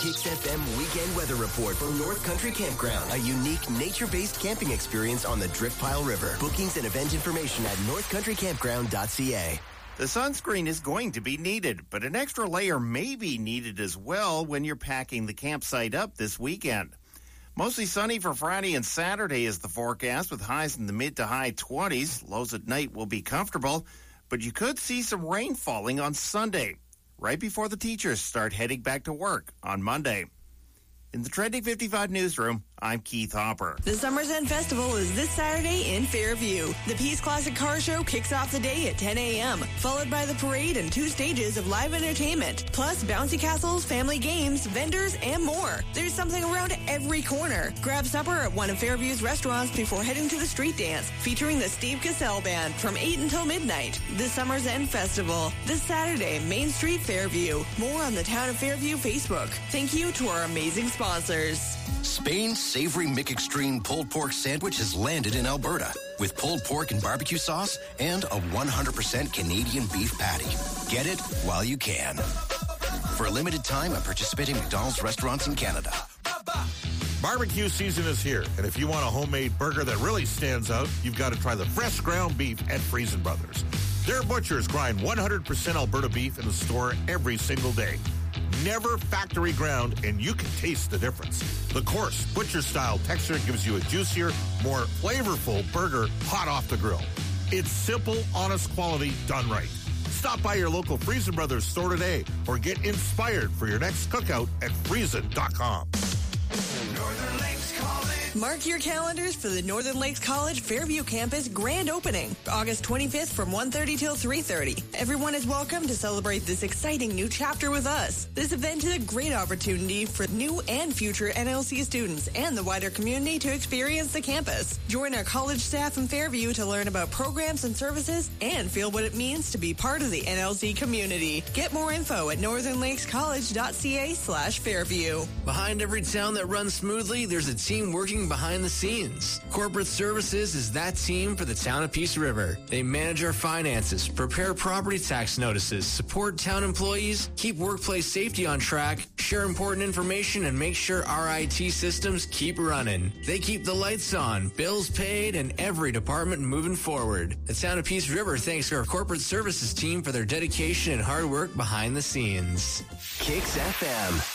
Kicks FM Weekend Weather Report from North Country Campground. A unique nature-based camping experience on the Driftpile River. Bookings and event information at northcountrycampground.ca. The sunscreen is going to be needed, but an extra layer may be needed as well when you're packing the campsite up this weekend. Mostly sunny for Friday and Saturday is the forecast, with highs in the mid to high 20s. Lows at night will be comfortable, but you could see some rain falling on Sunday, right before the teachers start heading back to work on Monday. In the Trending 55 newsroom, I'm Keith Hopper. The Summer's End Festival is this Saturday in Fairview. The Peace Classic Car Show kicks off the day at 10 a.m., followed by the parade and 2 stages of live entertainment, plus bouncy castles, family games, vendors, and more. There's something around every corner. Grab supper at one of Fairview's restaurants before heading to the street dance, featuring the Steve Cassell Band from 8 until midnight. The Summer's End Festival, this Saturday, Main Street, Fairview. More on the Town of Fairview Facebook. Thank you to our amazing sponsors. Spain's savory McExtreme pulled pork sandwich has landed in Alberta with pulled pork and barbecue sauce and a 100% Canadian beef patty. Get it while you can. For a limited time at participating McDonald's restaurants in Canada. Barbecue season is here, and if you want a homemade burger that really stands out, you've got to try the fresh ground beef at Friesen Brothers. Their butchers grind 100% Alberta beef in the store every single day. Never factory ground, and you can taste the difference. The coarse, butcher-style texture gives you a juicier, more flavorful burger hot off the grill. It's simple, honest quality done right. Stop by your local Friesen Brothers store today or get inspired for your next cookout at Friesen.com. Northern Lakes College. Mark your calendars for the Northern Lakes College Fairview Campus grand opening, August 25th from 1:30 till 3:30. Everyone is welcome to celebrate this exciting new chapter with us. This event is a great opportunity for new and future NLC students and the wider community to experience the campus. Join our college staff in Fairview to learn about programs and services and feel what it means to be part of the NLC community. Get more info at northernlakescollege.ca/Fairview. Behind every town that runs smoothly, there's a team working behind the scenes. Corporate Services is that team for the town of Peace River. They manage our finances, prepare property tax notices, support town employees, keep workplace safety on track, share important information, and make sure our IT systems keep running. They keep the lights on, bills paid, and every department moving forward. The town of Peace River thanks our Corporate Services team for their dedication and hard work behind the scenes. Kicks FM.